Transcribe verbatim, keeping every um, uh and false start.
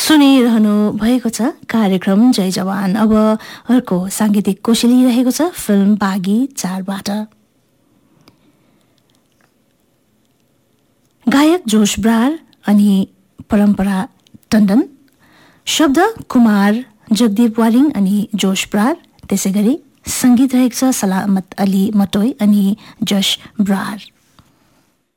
सुनिरहनु भएको छ कार्यक्रम जय जवान। अब अर्को साङ्गीतिक कोसेली रहेको छ फिल्म बागी चारबाट। गायक जोश बरार अनि परम्परा टन्डन, शब्द कुमार जगदीप वारिङ अनि जोश बरार, त्यसै गरी सङ्गीत रहेको छ सलामत अली मटोई अनि जश बरार।